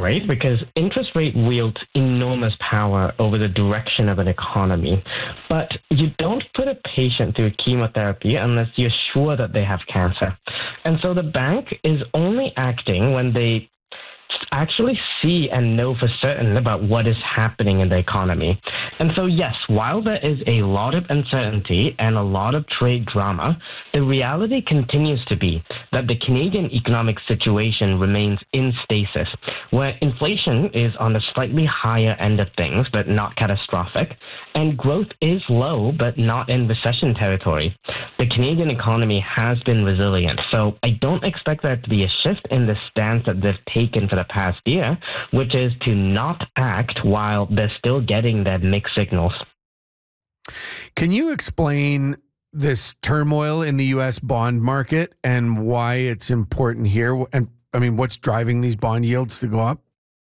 right? Because interest rate wields enormous power over the direction of an economy. But you don't put a patient through chemotherapy unless you're sure that they have cancer. And so the bank is only acting when they actually see and know for certain about what is happening in the economy. And so, yes, while there is a lot of uncertainty and a lot of trade drama, the reality continues to be that the Canadian economic situation remains in stasis, where inflation is on the slightly higher end of things, but not catastrophic, and growth is low, but not in recession territory. The Canadian economy has been resilient, so I don't expect there to be a shift in the stance that they've taken for the past year, which is to not act while they're still getting their mixed signals. Can you explain this turmoil in the U.S. bond market and why it's important here? And I mean, what's driving these bond yields to go up?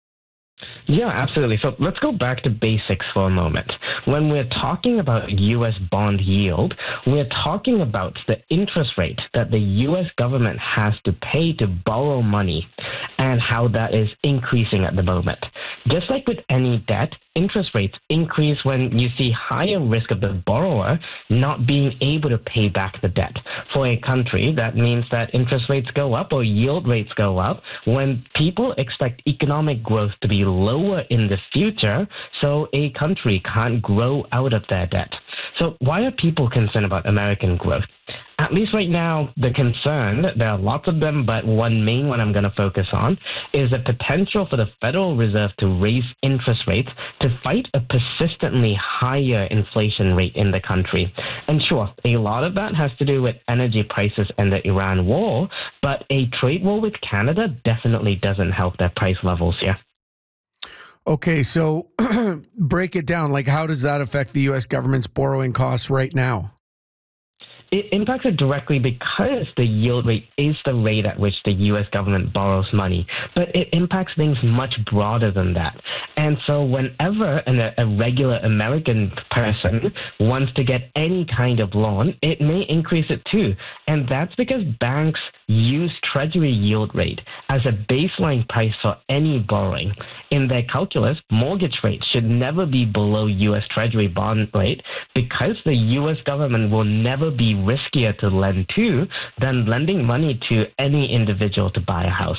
Yeah, absolutely. So let's go back to basics for a moment. When we're talking about U.S. bond yield, we're talking about the interest rate that the U.S. government has to pay to borrow money and how that is increasing at the moment. Just like with any debt, interest rates increase when you see higher risk of the borrower not being able to pay back the debt. For a country, that means that interest rates go up or yield rates go up when people expect economic growth to be lower in the future, so a country can't grow out of their debt. So why are people concerned about American growth? At least right now, the concern, there are lots of them, but one main one I'm going to focus on is the potential for the Federal Reserve to raise interest rates to fight a persistently higher inflation rate in the country. And sure, a lot of that has to do with energy prices and the Iran war, but a trade war with Canada definitely doesn't help their price levels here. Okay, so break it down. Like, how does that affect the U.S. government's borrowing costs right now? It impacts it directly because the yield rate is the rate at which the U.S. government borrows money, but it impacts things much broader than that. And so whenever a regular American person wants to get any kind of loan, it may increase it too. And that's because banks use Treasury yield rate as a baseline price for any borrowing. In their calculus, mortgage rates should never be below U.S. Treasury bond rate because the U.S. government will never be riskier to lend to than lending money to any individual to buy a house.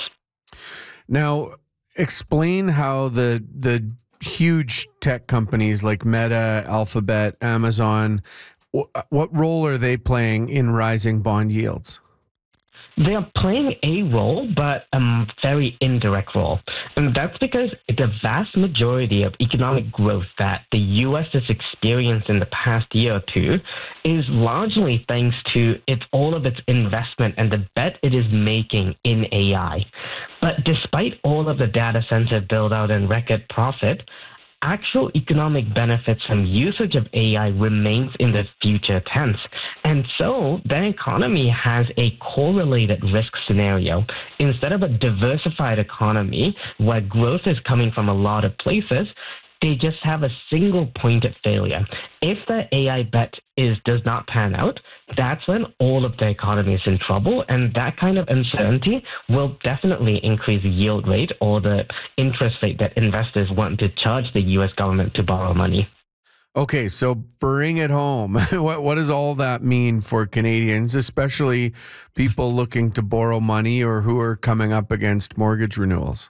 Now, explain how the huge tech companies like Meta, Alphabet, Amazon, what role are they playing in rising bond yields? They are playing a role, but a very indirect role. And that's because the vast majority of economic growth that the U.S. has experienced in the past year or two is largely thanks to all of its investment and the bet it is making in AI. But despite all of the data center build-out and record profit, actual economic benefits from usage of AI remains in the future tense. And so their economy has a correlated risk scenario. Instead of a diversified economy where growth is coming from a lot of places, they just have a single point of failure. If the AI bet does not pan out, that's when all of the economy is in trouble, and that kind of uncertainty will definitely increase the yield rate or the interest rate that investors want to charge the U.S. government to borrow money. Okay, so bring it home. What does all that mean for Canadians, especially people looking to borrow money or who are coming up against mortgage renewals?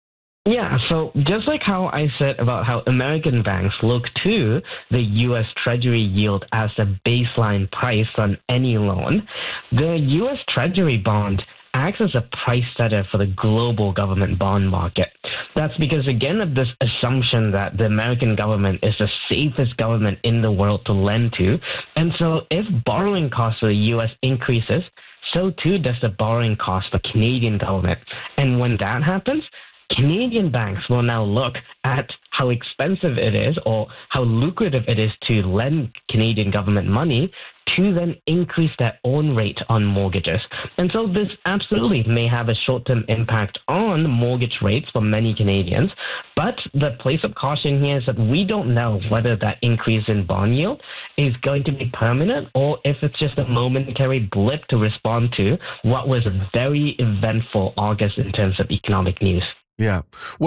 Yeah, so just like how I said about how American banks look to the U.S. Treasury yield as a baseline price on any loan, the U.S. Treasury bond acts as a price setter for the global government bond market. That's because, again, of this assumption that the American government is the safest government in the world to lend to. And so if borrowing costs for the U.S. increases, so too does the borrowing cost for Canadian government. And when that happens, Canadian banks will now look at how expensive it is or how lucrative it is to lend Canadian government money to then increase their own rate on mortgages. And so this absolutely may have a short-term impact on mortgage rates for many Canadians, but the place of caution here is that we don't know whether that increase in bond yield is going to be permanent or if it's just a momentary blip to respond to what was a very eventful August in terms of economic news. Yeah. Well,